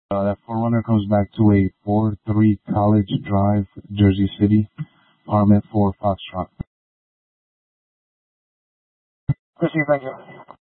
That Forerunner comes back to a 4-3 College Drive, Jersey City, apartment 4 Foxtrot. Proceed, thank you.